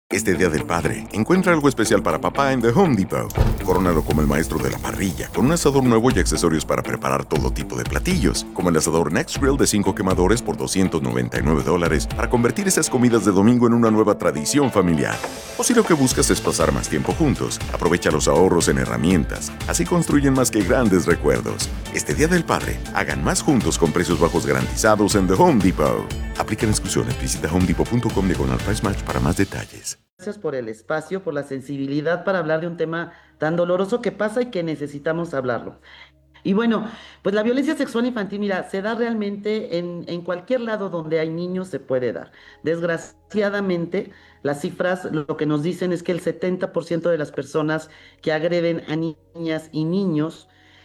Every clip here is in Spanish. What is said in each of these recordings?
Este Día del Padre, encuentra algo especial para papá en The Home Depot. Corónalo como el maestro de la parrilla, con un asador nuevo y accesorios para preparar todo tipo de platillos, como el asador Next Grill de 5 quemadores por $299 para convertir esas comidas de domingo en una nueva tradición familiar. O si lo que buscas es pasar más tiempo juntos, aprovecha los ahorros en herramientas. Así construyen más que grandes recuerdos. Este Día del Padre, hagan más juntos con precios bajos garantizados en The Home Depot. Aplican exclusiones. Visita homedepot.com/price match para más detalles. Gracias por el espacio, por la sensibilidad para hablar de un tema tan doloroso que pasa y que necesitamos hablarlo. Y bueno, pues la violencia sexual infantil, mira, se da realmente en cualquier lado donde hay niños se puede dar. Desgraciadamente, las cifras lo que nos dicen es que el 70% de las personas que agreden a niñas y niños,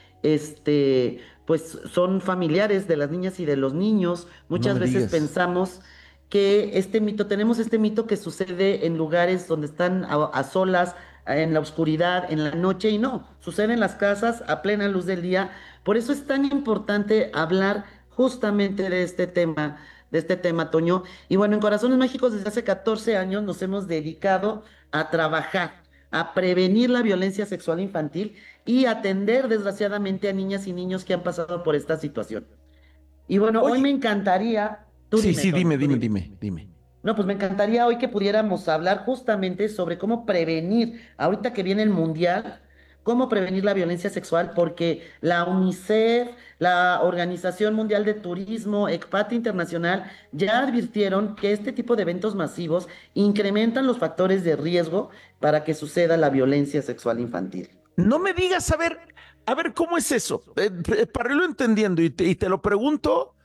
pues son familiares de las niñas y de los niños. No Muchas me veces digas. pensamos que tenemos este mito que sucede en lugares donde están a solas, en la oscuridad, en la noche, y no, sucede en las casas a plena luz del día. Por eso es tan importante hablar justamente de este tema, Toño. Y bueno, en Corazones Mágicos desde hace 14 años nos hemos dedicado a trabajar, a prevenir la violencia sexual infantil y atender desgraciadamente a niñas y niños que han pasado por esta situación. Y bueno, hoy me Oye, encantaría, tú sí, dime, sí, Toño, dime, tú dime, dime. dime, dime. No, pues me encantaría hoy que pudiéramos hablar justamente sobre cómo prevenir, ahorita que viene el mundial, cómo prevenir la violencia sexual, porque la UNICEF, la Organización Mundial de Turismo, ECPAT Internacional, ya advirtieron que este tipo de eventos masivos incrementan los factores de riesgo para que suceda la violencia sexual infantil. No me digas, a ver, ¿cómo es eso? Para irlo entendiendo, y te lo pregunto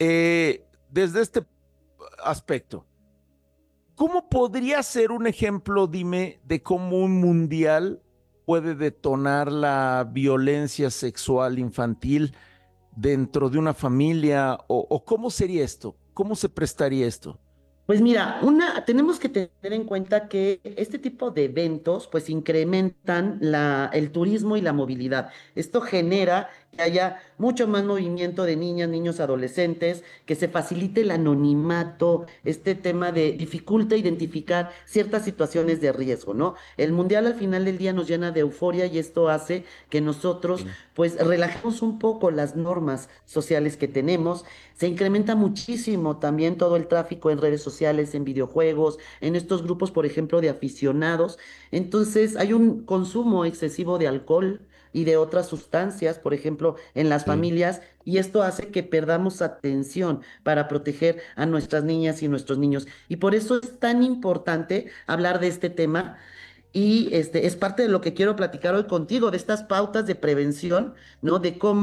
desde este aspecto. ¿Cómo podría ser un ejemplo, dime, de cómo un mundial puede detonar la violencia sexual infantil dentro de una familia? O cómo sería esto? ¿Cómo se prestaría esto? Pues mira, tenemos que tener en cuenta que este tipo de eventos pues incrementan el turismo y la movilidad. Esto genera que haya mucho más movimiento de niñas, niños, adolescentes, que se facilite el anonimato, este tema de dificulta identificar ciertas situaciones de riesgo, ¿no? El mundial al final del día nos llena de euforia y esto hace que nosotros Sí. pues relajemos un poco las normas sociales que tenemos. Se incrementa muchísimo también todo el tráfico en redes sociales, en videojuegos, en estos grupos, por ejemplo, de aficionados. Entonces, hay un consumo excesivo de alcohol y de otras sustancias, por ejemplo, en las Sí. familias, y esto hace que perdamos atención para proteger a nuestras niñas y nuestros niños. Y por eso es tan importante hablar de este tema y es parte de lo que quiero platicar hoy contigo, de estas pautas de prevención, ¿no?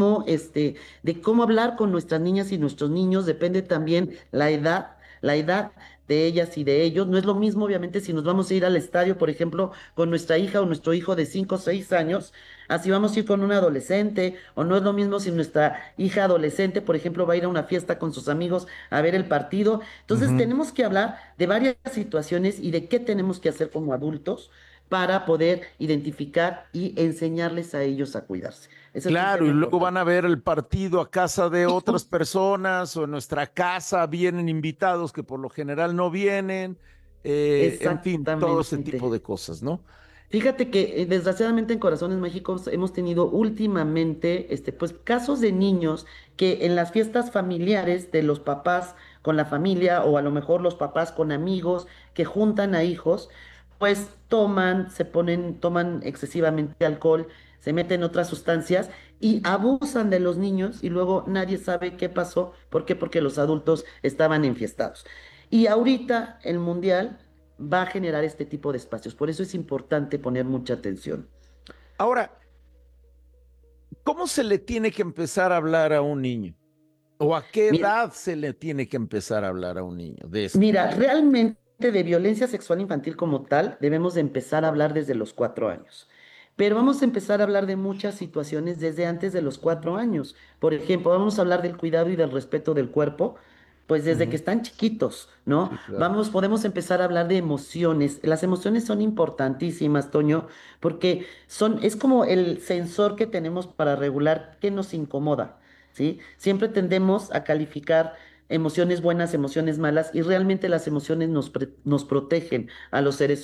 De cómo hablar con nuestras niñas y nuestros niños, depende también la edad de ellas y de ellos. No es lo mismo, obviamente, si nos vamos a ir al estadio, por ejemplo, con nuestra hija o nuestro hijo de 5 o 6 años, así vamos a ir con un adolescente, o no es lo mismo si nuestra hija adolescente, por ejemplo, va a ir a una fiesta con sus amigos a ver el partido. Entonces, Ujú. tenemos que hablar de varias situaciones y de qué tenemos que hacer como adultos para poder identificar y enseñarles a ellos a cuidarse. Ese es un Claro, y tema luego importante. van a ver el partido a casa de otras personas o en nuestra casa vienen invitados que por lo general no vienen, en fin, todo ese Exactamente. tipo de cosas, ¿no? Fíjate que desgraciadamente en Corazones Mágicos hemos tenido últimamente pues casos de niños que en las fiestas familiares de los papás con la familia o a lo mejor los papás con amigos que juntan a hijos, pues toman excesivamente alcohol, se meten otras sustancias y abusan de los niños y luego nadie sabe qué pasó. ¿Por qué? Porque los adultos estaban enfiestados. Y ahorita el mundial va a generar este tipo de espacios. Por eso es importante poner mucha atención. Ahora, ¿cómo se le tiene que empezar a hablar a un niño? ¿O a qué Mira, edad se le tiene que empezar a hablar a un niño de esto? mira, realmente de violencia sexual infantil como tal, debemos de empezar a hablar desde los 4 años. Pero vamos a empezar a hablar de muchas situaciones desde antes de los 4 años. Por ejemplo, vamos a hablar del cuidado y del respeto del cuerpo, pues desde que Ujú. están chiquitos, ¿no? Sí, claro. Podemos empezar a hablar de emociones. Las emociones son importantísimas, Toño, porque es como el sensor que tenemos para regular qué nos incomoda, ¿sí? Siempre tendemos a calificar emociones buenas, emociones malas, y realmente las emociones nos protegen a los seres